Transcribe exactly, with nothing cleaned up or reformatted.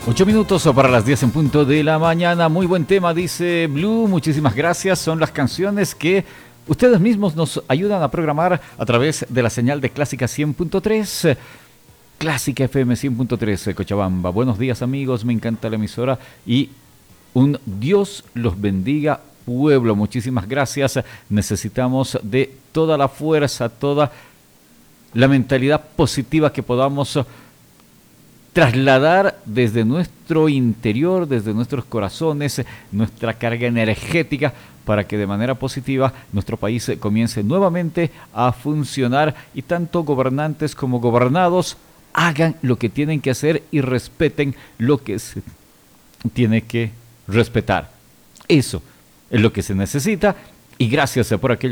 Ocho minutos para las diez en punto de la mañana. Muy buen tema, dice Blue. Muchísimas gracias. Son las canciones que ustedes mismos nos ayudan a programar a través de la señal de Clásica cien punto tres. Clásica F M cien punto tres, Cochabamba. Buenos días, amigos. Me encanta la emisora y un Dios los bendiga, pueblo. Muchísimas gracias. Necesitamos de toda la fuerza, toda la mentalidad positiva que podamos trasladar desde nuestro interior, desde nuestros corazones, nuestra carga energética, para que de manera positiva nuestro país comience nuevamente a funcionar y tanto gobernantes como gobernados hagan lo que tienen que hacer y respeten lo que se tiene que respetar. Eso es lo que se necesita, y gracias por aquello